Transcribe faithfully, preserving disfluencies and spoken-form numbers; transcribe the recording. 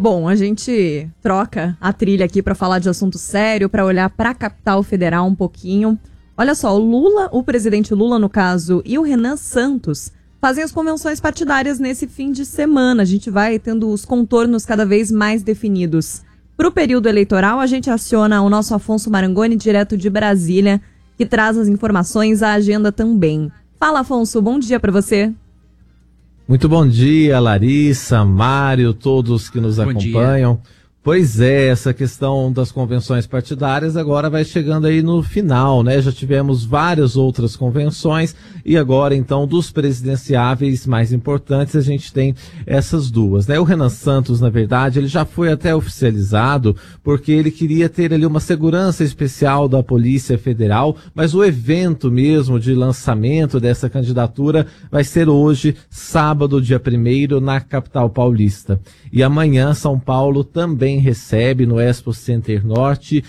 Bom, a gente troca a trilha aqui para falar de assunto sério, para olhar para a capital federal um pouquinho. Olha só, o Lula, o presidente Lula no caso, e o Renan Santos fazem as convenções partidárias nesse fim de semana. A gente vai tendo os contornos cada vez mais definidos. Para o período eleitoral, a gente aciona o nosso Afonso Marangoni, direto de Brasília, que traz as informações, a agenda também. Fala, Afonso, bom dia para você. Muito bom dia, Larissa, Mário, todos que nos bom acompanham. Dia. Pois é, essa questão das convenções partidárias agora vai chegando aí no final, né? Já tivemos várias outras convenções e agora, então, dos presidenciáveis mais importantes, a gente tem essas duas, né? O Renan Santos, na verdade, ele já foi até oficializado porque ele queria ter ali uma segurança especial da Polícia Federal, mas o evento mesmo de lançamento dessa candidatura vai ser hoje, sábado, dia primeiro, na capital paulista. E amanhã, São Paulo também recebe no Expo Center Norte